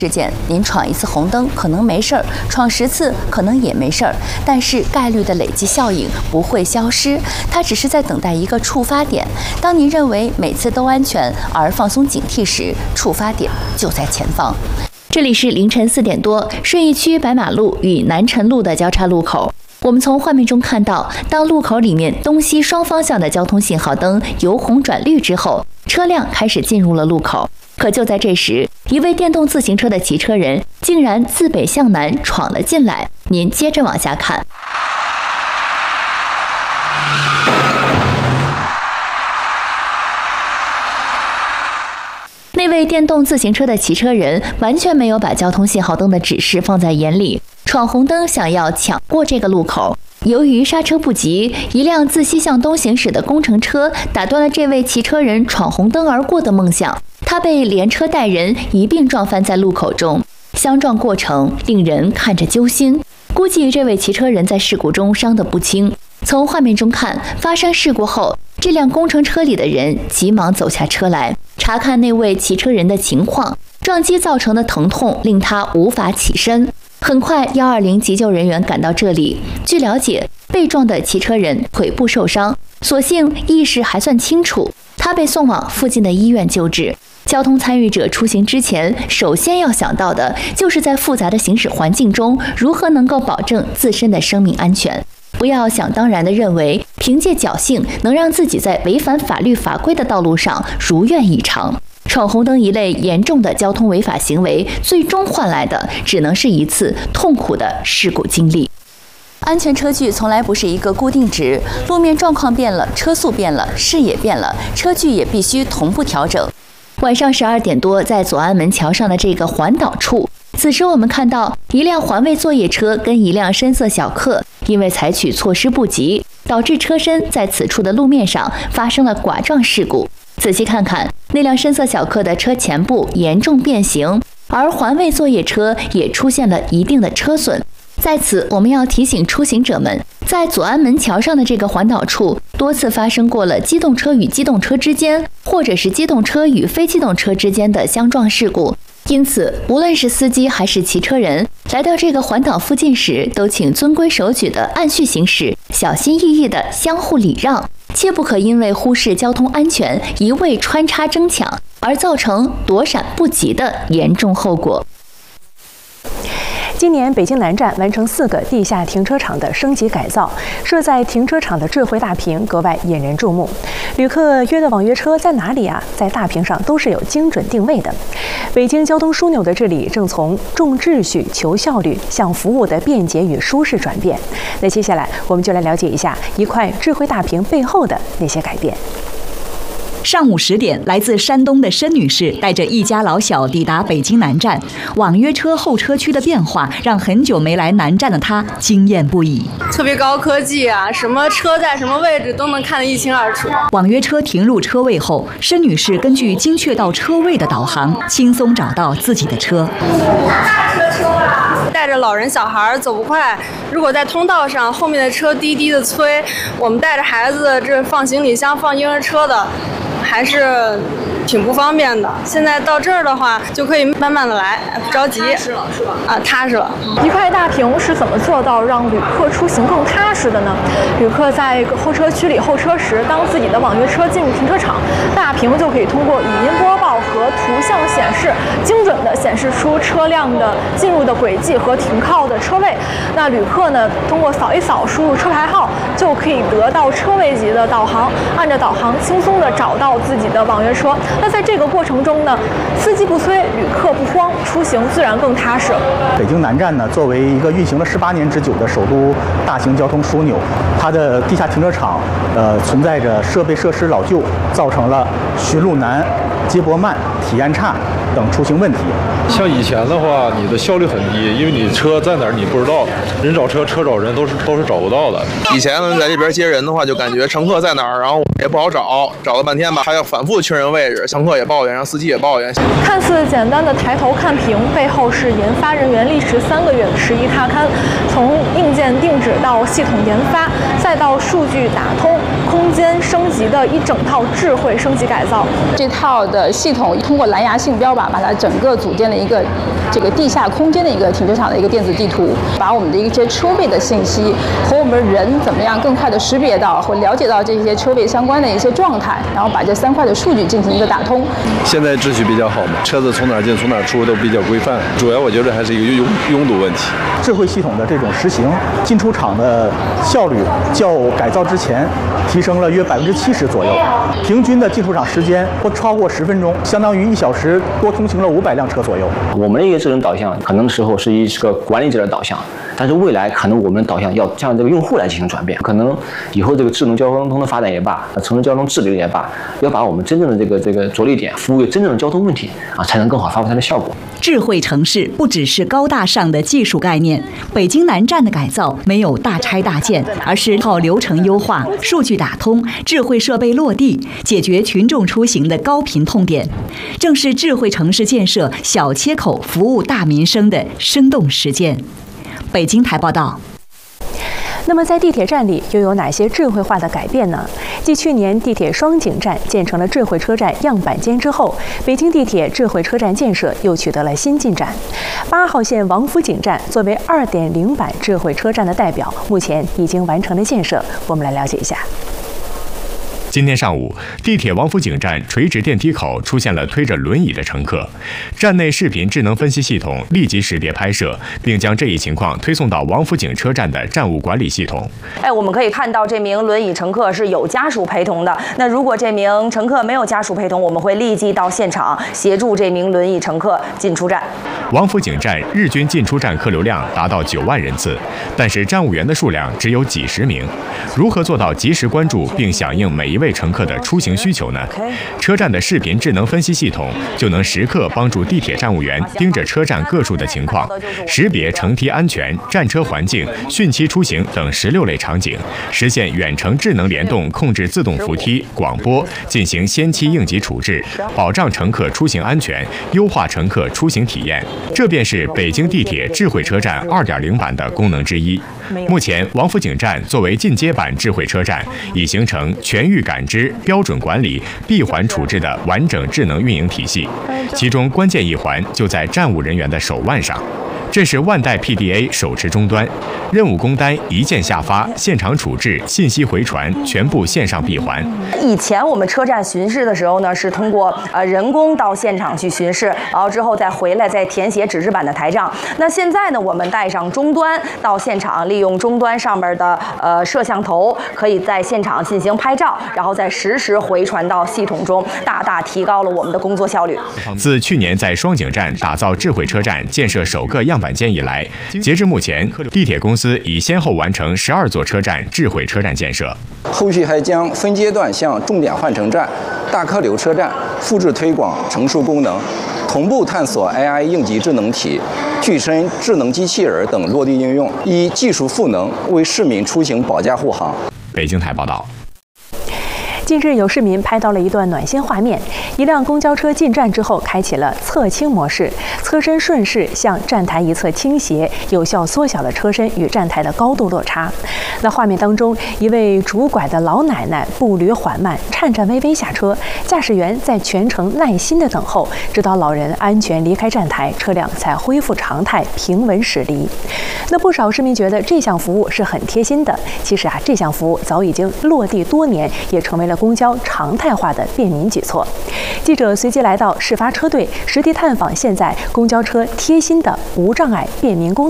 事件，您闯一次红灯可能没事儿，闯10次可能也没事儿，但是概率的累积效应不会消失，它只是在等待一个触发点。当您认为每次都安全而放松警惕时，触发点就在前方。这里是凌晨4点多，顺义区白马路与南辰路的交叉路口。我们从画面中看到，当路口里面东西双方向的交通信号灯由红转绿之后，车辆开始进入了路口。可就在这时，一位电动自行车的骑车人竟然自北向南闯了进来。您接着往下看。那位电动自行车的骑车人完全没有把交通信号灯的指示放在眼里，闯红灯想要抢过这个路口。由于刹车不及，一辆自西向东行驶的工程车打断了这位骑车人闯红灯而过的梦想，他被连车带人一并撞翻在路口中，相撞过程令人看着揪心。估计这位骑车人在事故中伤得不轻。从画面中看，发生事故后，这辆工程车里的人急忙走下车来，查看那位骑车人的情况。撞击造成的疼痛令他无法起身。很快，120急救人员赶到这里。据了解，被撞的骑车人腿部受伤，所幸意识还算清楚，他被送往附近的医院救治。交通参与者出行之前，首先要想到的就是在复杂的行驶环境中，如何能够保证自身的生命安全。不要想当然地认为凭借侥幸能让自己在违反法律法规的道路上如愿以偿。闯红灯一类严重的交通违法行为，最终换来的只能是一次痛苦的事故经历。安全车距从来不是一个固定值，路面状况变了，车速变了，视野变了，车距也必须同步调整。晚上12点多，在左安门桥上的这个环岛处，此时我们看到一辆环卫作业车跟一辆深色小客因为采取措施不及，导致车身在此处的路面上发生了剐撞事故。仔细看看，那辆深色小客的车前部严重变形，而环卫作业车也出现了一定的车损。在此，我们要提醒出行者们，在左安门桥上的这个环岛处，多次发生过了机动车与机动车之间，或者是机动车与非机动车之间的相撞事故。因此，无论是司机还是骑车人，来到这个环岛附近时，都请遵规守矩的按序行驶，小心翼翼的相互礼让，切不可因为忽视交通安全，一味穿插争抢，而造成躲闪不及的严重后果。 今年北京南站完成4个地下停车场的升级改造，设在停车场的智慧大屏格外引人注目。旅客约的网约车在哪里啊？在大屏上都是有精准定位的。北京交通枢纽的治理正从重秩序、求效率向服务的便捷与舒适转变。那接下来我们就来了解一下一块智慧大屏背后的那些改变。 上午10点，来自山东的申女士带着一家老小抵达北京南站。网约车候车区的变化让很久没来南站的她惊艳不已。 特别高科技啊，什么车在什么位置都能看得一清二楚。 网约车停入车位后，申女士根据精确到车位的导航，轻松找到自己的车。 带着老人小孩走不快，如果在通道上后面的车滴滴的催，我们带着孩子这放行李箱、放婴儿车的，还是挺不方便的。现在到这儿的话，就可以慢慢的来，不着急。踏实了是吧？啊，踏实了。 一块大屏是怎么做到让旅客出行更踏实的呢？旅客在候车区里候车时，当自己的网约车进入停车场，大屏就可以通过语音播报和图像显示，精准的显示出车辆的进入的轨迹和停靠的车位。那旅客呢，通过扫一扫，输入车牌号，就可以得到车位级的导航，按照导航轻松的找到自己的网约车。那在这个过程中呢，司机不催，旅客不慌，出行自然更踏实。 北京南站呢，作为一个运行了18年之久的首都大型交通枢纽，它的地下停车场存在着设备设施老旧，造成了寻路难、接驳慢、体验差等出行问题。 像以前的话，你的效率很低，因为你车在哪儿你不知道，人找车，车找人都是找不到的。 以前在这边接人的话，就感觉乘客在哪儿，然后我也不好找，找了半天吧，还要反复确认位置，乘客也抱怨，让司机也抱怨。 看似简单的抬头看屏，背后是研发人员历时3个月的实地踏勘，从硬件定制到系统研发，再到数据打通、空间升级的一整套智慧升级改造。 这套的系统通过蓝牙信标把它整个组建了一个这个地下空间的一个停车场的一个电子地图，把我们的一些车位的信息和我们人怎么样更快的识别到或了解到这些车位相关的一些状态，然后把这3块的数据进行一个打通。 现在秩序比较好嘛，车子从哪儿进从哪儿出都比较规范，主要我觉得还是一个拥堵问题。 智慧系统的这种实行，进出厂的效率较改造之前提升了约70%左右，平均的进出厂时间不超过10分钟，相当于1小时多通行了500辆车左右。 我们的一个智能导向，可能时候是一个管理者的导向，但是未来可能我们的导向要向这个用户来进行转变。可能以后这个智能交通的发展也罢，城市交通治理也罢，要把我们真正的这个着力点服务于真正的交通问题啊，才能更好发挥它的效果。 智慧城市不只是高大上的技术概念，北京南站的改造没有大拆大建，而是靠流程优化、数据打通、智慧设备落地，解决群众出行的高频痛点，正是智慧城市建设小切口服务大民生的生动实践。北京台报道。 那么在地铁站里又有哪些智慧化的改变呢？继去年地铁双井站建成了智慧车站样板间之后，北京地铁智慧车站建设又取得了新进展。8号线王府井站作为2.0版智慧车站的代表，目前已经完成了建设。我们来了解一下。 今天上午，地铁王府井站垂直电梯口出现了推着轮椅的乘客，站内视频智能分析系统立即识别拍摄，并将这一情况推送到王府井车站的站务管理系统。 我们可以看到这名轮椅乘客是有家属陪同的。那如果这名乘客没有家属陪同，我们会立即到现场协助这名轮椅乘客进出站。 王府井站日均进出站客流量达到9万人次，但是站务员的数量只有几十名。如何做到及时关注并响应每一位乘客的出行需求呢？车站的视频智能分析系统就能时刻帮助地铁站务员盯着车站各处的情况，识别乘梯安全、站车环境、汛期出行等16类场景，实现远程智能联动控制自动扶梯、广播，进行先期应急处置，保障乘客出行安全，优化乘客出行体验。这便是北京地铁智慧车站2.0版的功能之一。目前，王府井站作为进阶版智慧车站，已形成全域感知、标准管理、闭环处置的完整智能运营体系。其中关键一环就在站务人员的手腕上。这是万代 PDA 手持终端，任务工单一键下发，现场处置、信息回传全部线上闭环。 以前我们车站巡视的时候呢，是通过人工到现场去巡视，然后之后再回来再填写纸质版的台账。那现在呢，我们带上终端到现场，利用终端上面的摄像头，可以在现场进行拍照，然后再实时回传到系统中，大大提高了我们的工作效率。 自去年在双井站打造智慧车站，建设首个样板间以来，截至目前，地铁公司已先后完成12座车站智慧车站建设。 后续还将分阶段向重点换乘站、大客流车站复制推广乘数功能，同步探索 AI 应急智能体、具身智能机器人等落地应用，以技术赋能为市民出行保驾护航。 北京台报道。 近日有市民拍到了一段暖心画面，一辆公交车进站之后开启了侧倾模式，车身顺势向站台一侧倾斜，有效缩小了车身与站台的高度落差。那画面当中，一位拄拐的老奶奶步履缓慢，颤颤巍巍下车，驾驶员在全程耐心的等候，直到老人安全离开站台，车辆才恢复常态，平稳驶离。那不少市民觉得这项服务是很贴心的。其实这项服务早已经落地多年，也成为了公交常态化的便民举措。记者随即来到事发车队，实地探访现在公交车贴心的无障碍便民功能。